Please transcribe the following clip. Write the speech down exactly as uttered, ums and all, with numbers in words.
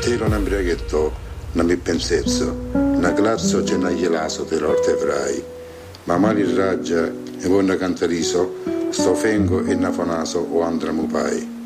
Ero un ambriaghetto, non mi pensezzo, una classe c'è una glielaso per orte frai, ma mali raggia e buona cantariso, sto fengo e nafonaso o andra mu pai.